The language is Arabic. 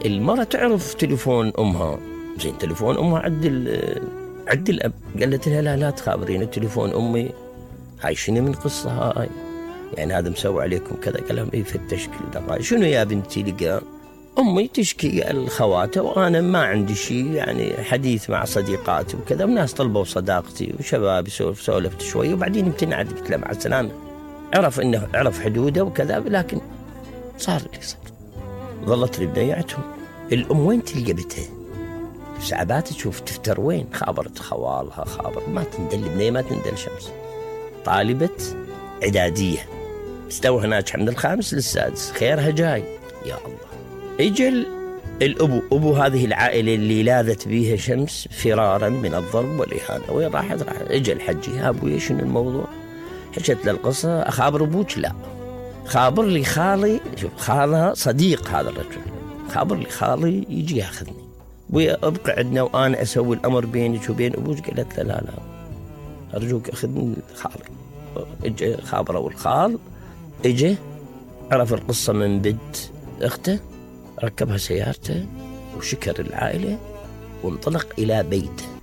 المرة تعرف تليفون أمها، زين تليفون أمها عد الأب. قالت لها لا تخابرين التليفون أمي، هاي شنو من قصة هاي؟ يعني هذا مسوي عليكم كذا. قال لهم فتش كل دقائق. شنو يا بنتي؟ لقى أمي تشكي الخواتة وأنا ما عندي شيء، يعني حديث مع صديقاتي وكذا، وناس طلبوا صداقتي وشباب سولفت شوي وبعدين امتنعت، قلت له مع السلامة. عرف حدوده وكذا، لكن صار اللي صار. ظلت لبنياتهم. الأم وين تلقى بتها؟ ساعات تشوف تفتر وين، خابرت خوالها، ما تندل البنية، ما تندل شمس. طالبة إعدادية استوى هناك من الخامس للسادس، خيرها جاي يا الله. اجل أبو هذه العائلة اللي لاذت بيها شمس فرارا من الضرب والإهانة. وين راحت؟ اجل حجي، يا أبوي شنو الموضوع؟ حكت له القصة. أخابر أبوك؟ لا، خابر لي خالي. شوف، خالها صديق هذا الرجل، خابر لي خالي يجي ياخذني، ويبقى عندنا وأنا أسوي الأمر بينك وبين أبوك. قالت له لا أرجوك أخذني خالي. اجى خابره، والخال اجى عرف القصة من بد أخته، ركبها سيارته وشكر العائلة وانطلق إلى بيته.